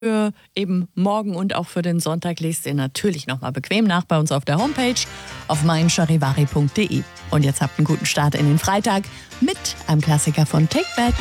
Für eben morgen und auch für den Sonntag lest ihr natürlich nochmal bequem nach bei uns auf der Homepage auf meincharivari.de. Und jetzt habt einen guten Start in den Freitag mit einem Klassiker von Take That.